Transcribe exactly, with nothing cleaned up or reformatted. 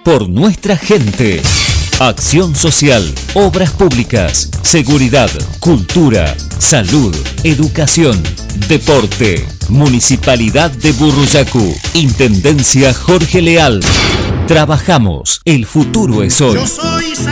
por nuestra gente. Acción social, obras públicas, seguridad, cultura, salud, educación, deporte. Municipalidad de Burruyacu. Intendencia Jorge Leal. Trabajamos. El futuro es hoy. Yo soy